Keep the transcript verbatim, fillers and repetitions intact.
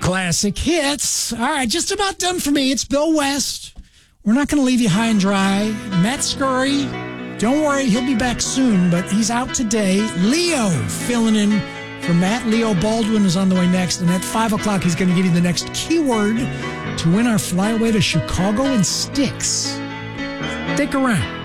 Classic hits. All right, just about done for me. It's Bill West. We're not going to leave you high and dry. Matt Scurry, don't worry, he'll be back soon, but he's out today. Leo filling in for Matt. Leo Baldwin is on the way next, and at five o'clock, he's going to give you the next keyword to win our flyaway to Chicago and Styx. Stick around.